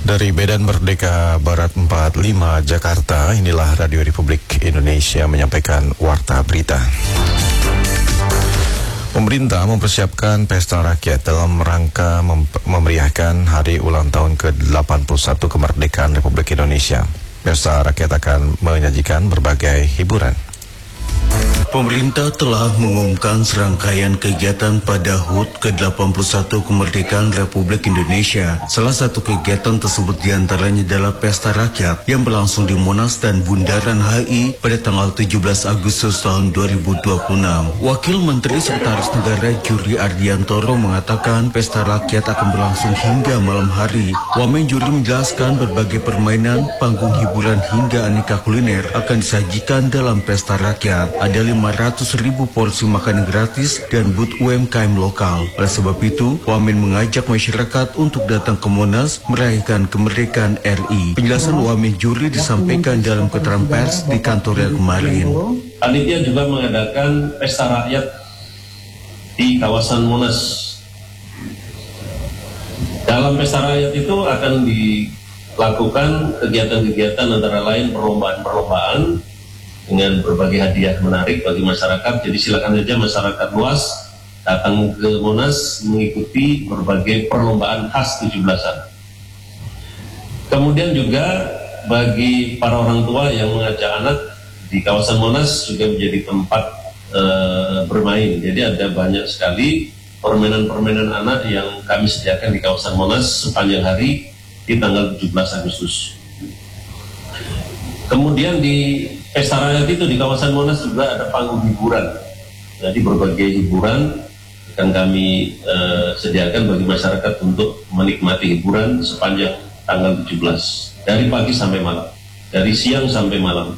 Dari Medan Merdeka Barat 45 Jakarta, inilah Radio Republik Indonesia menyampaikan Warta Berita. Pemerintah mempersiapkan pesta rakyat dalam rangka memeriahkan hari ulang tahun ke-81 kemerdekaan Republik Indonesia. Pesta rakyat akan menyajikan berbagai hiburan. Pemerintah telah mengumumkan serangkaian kegiatan pada HUT ke-81 kemerdekaan Republik Indonesia. Salah satu kegiatan tersebut diantaranya adalah Pesta Rakyat yang berlangsung di Monas dan Bundaran HI pada tanggal 17 Agustus tahun 2026. Wakil Menteri Sekretaris Negara Juri Ardiantoro mengatakan Pesta Rakyat akan berlangsung hingga malam hari. Wamen Juri menjelaskan berbagai permainan, panggung hiburan hingga aneka kuliner akan disajikan dalam Pesta Rakyat. Ada 500.000 porsi makanan gratis dan booth UMKM lokal. Oleh sebab itu, Wamen mengajak masyarakat untuk datang ke Monas merayakan kemerdekaan RI. Penjelasan Wamen Juri disampaikan dalam keterangan pers di kantornya kemarin. Panitia juga mengadakan pesta rakyat di kawasan Monas. Dalam pesta rakyat itu akan dilakukan kegiatan-kegiatan antara lain perlombaan-perlombaan dengan berbagai hadiah menarik bagi masyarakat. Jadi silakan saja masyarakat luas datang ke Monas mengikuti berbagai perlombaan khas 17-an. Kemudian juga bagi para orang tua yang mengajak anak di kawasan Monas juga menjadi tempat bermain. Jadi ada banyak sekali permainan-permainan anak yang kami sediakan di kawasan Monas sepanjang hari di tanggal 17 Agustus. Kemudian di Pesta Rakyat itu di kawasan Monas juga ada panggung hiburan. Jadi berbagai hiburan akan kami sediakan bagi masyarakat untuk menikmati hiburan sepanjang tanggal 17. Dari pagi sampai malam, dari siang sampai malam.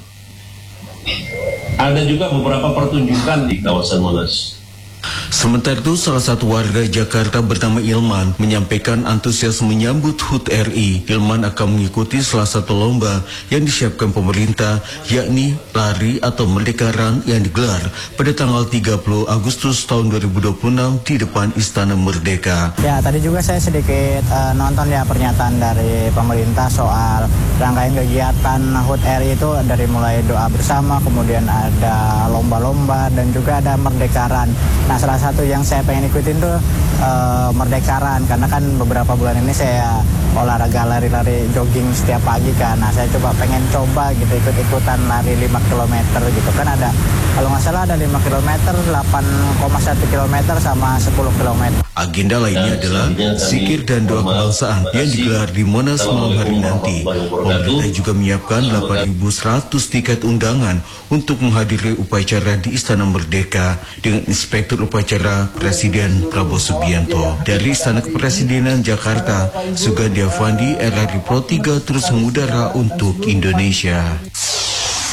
Ada juga beberapa pertunjukan di kawasan Monas. Sementara itu, salah satu warga Jakarta bernama Ilman menyampaikan antusias menyambut HUT RI. Ilman akan mengikuti salah satu lomba yang disiapkan pemerintah, yakni lari atau Merdeka Run yang digelar pada tanggal 30 Agustus tahun 2026 di depan Istana Merdeka. Ya, tadi juga saya sedikit nonton ya pernyataan dari pemerintah soal rangkaian kegiatan HUT RI itu dari mulai doa bersama, kemudian ada lomba-lomba dan juga ada Merdeka Run. Nah, salah satu yang saya pengen ikutin tuh Merdeka Run, karena kan beberapa bulan ini saya olahraga lari-lari jogging setiap pagi kan. Nah, saya pengen coba gitu ikut-ikutan lari 5 km gitu kan. Ada, kalau nggak salah ada 5 km, 8,1 km sama 10 km. Agenda lainnya adalah zikir dan doa kebangsaan yang digelar di Monas malam hari nanti. Pemerintah juga menyiapkan 8.100 tiket undangan untuk menghadiri upacara di Istana Merdeka dengan Inspektur Upacara Presiden Prabowo Subianto. Dari Istana Kepresidenan Jakarta, Sugandi Avandi, RRI Pro 3 terus mengudara untuk Indonesia.